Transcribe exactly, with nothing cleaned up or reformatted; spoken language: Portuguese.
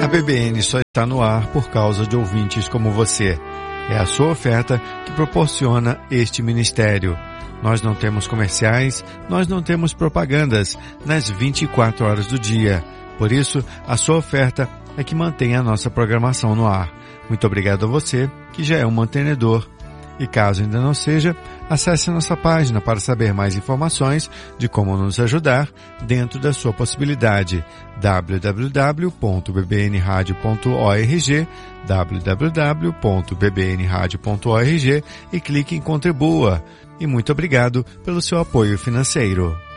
A B B N só está no ar por causa de ouvintes como você. É a sua oferta que proporciona este ministério. Nós não temos comerciais, nós não temos propagandas nas vinte e quatro horas do dia. Por isso, a sua oferta é que mantém a nossa programação no ar. Muito obrigado a você, que já é um mantenedor. E caso ainda não seja, acesse a nossa página para saber mais informações de como nos ajudar dentro da sua possibilidade. w w w ponto b b n radio ponto org, w w w ponto b b n radio ponto org e clique em Contribua. E muito obrigado pelo seu apoio financeiro.